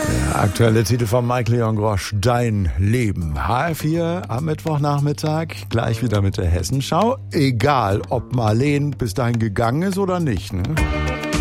Aktuelle Titel von Mike Leon Grosch, Dein Leben. HR4 am Mittwochnachmittag, gleich wieder mit der Hessenschau. Egal, ob Marleen bis dahin gegangen ist oder nicht. Ne?